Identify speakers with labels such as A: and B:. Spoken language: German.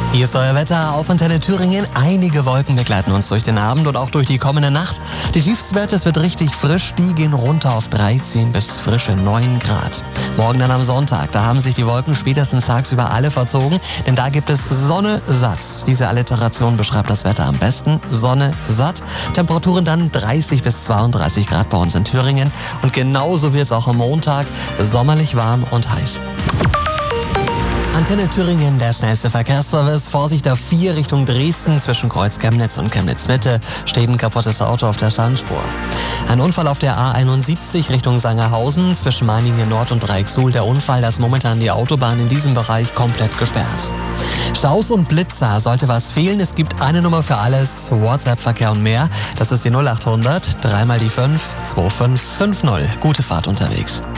A: Hier ist euer Wetter auf Antenne Thüringen. Einige Wolken begleiten uns durch den Abend und auch durch die kommende Nacht. Die Tiefstwerte, es wird richtig frisch, die gehen runter auf 13 bis frische 9 Grad. Morgen dann am Sonntag, da haben sich die Wolken spätestens tagsüber alle verzogen, denn da gibt es Sonne satt. Diese Alliteration beschreibt das Wetter am besten. Sonne satt. Temperaturen dann 30 bis 32 Grad bei uns in Thüringen. Und genauso wird es auch am Montag. Sommerlich warm und heiß. Antenne Thüringen, der schnellste Verkehrsservice. Vorsicht A4 Richtung Dresden zwischen Kreuz Chemnitz und Chemnitz Mitte steht ein kaputtes Auto auf der Standspur. Ein Unfall auf der A71 Richtung Sangerhausen zwischen Meiningen Nord und Dreiecksuhl. Der Unfall, das momentan die Autobahn in diesem Bereich komplett gesperrt. Staus und Blitzer, sollte was fehlen, es gibt eine Nummer für alles, WhatsApp-Verkehr und mehr. Das ist die 0800 3 mal die 5 2550. Gute Fahrt unterwegs.